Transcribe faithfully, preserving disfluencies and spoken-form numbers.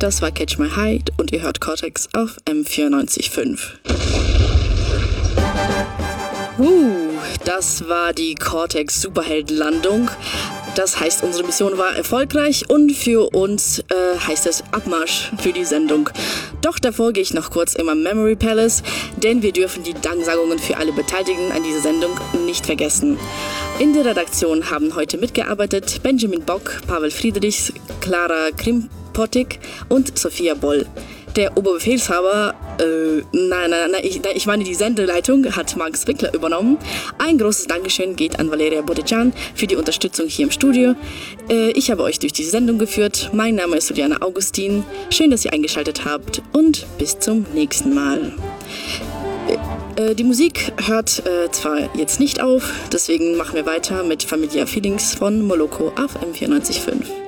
Das war Catch My Hide und ihr hört Cortex auf M vierundneunzig Komma fünf. Uh, das war die Cortex-Superheld-Landung. Das heißt, unsere Mission war erfolgreich und für uns äh, heißt es Abmarsch für die Sendung. Doch davor gehe ich noch kurz im Memory Palace, denn wir dürfen die Danksagungen für alle Beteiligten an dieser Sendung nicht vergessen. In der Redaktion haben heute mitgearbeitet Benjamin Bock, Pavel Friedrichs, Clara Krimpotik und Sophia Boll. Der Oberbefehlshaber, äh, nein, nein, nein, ich, ich meine die Sendeleitung, hat Max Winkler übernommen. Ein großes Dankeschön geht an Valeria Bodejan für die Unterstützung hier im Studio. Äh, ich habe euch durch die Sendung geführt. Mein Name ist Juliana Augustin. Schön, dass ihr eingeschaltet habt und bis zum nächsten Mal. Äh, die Musik hört äh, zwar jetzt nicht auf, deswegen machen wir weiter mit Familiar Feelings von Moloko auf M vierundneunzig Komma fünf.